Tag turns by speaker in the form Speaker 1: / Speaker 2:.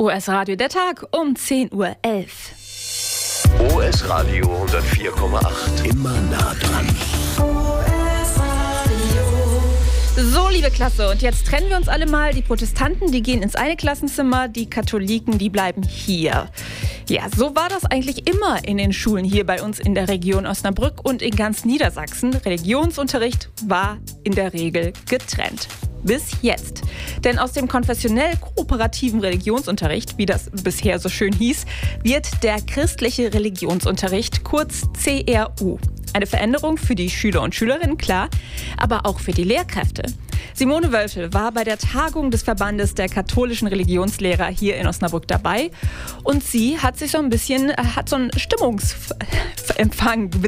Speaker 1: OS Radio der Tag um 10:11 Uhr.
Speaker 2: OS Radio 104,8. Immer nah dran.
Speaker 1: So, liebe Klasse, und jetzt trennen wir uns alle mal. Die Protestanten, die gehen ins eine Klassenzimmer, die Katholiken, die bleiben hier. Ja, so war das eigentlich immer in den Schulen hier bei uns in der Region Osnabrück und in ganz Niedersachsen. Religionsunterricht war in der Regel getrennt. Bis jetzt. Denn aus dem konfessionell-kooperativen Religionsunterricht, wie das bisher so schön hieß, wird der christliche Religionsunterricht, kurz CRU. Eine Veränderung für die Schüler und Schülerinnen, klar, aber auch für die Lehrkräfte. Simone Wölfel war bei der Tagung des Verbandes der katholischen Religionslehrer hier in Osnabrück dabei und sie hat sich so ein bisschen, hat so einen Stimmungsempfang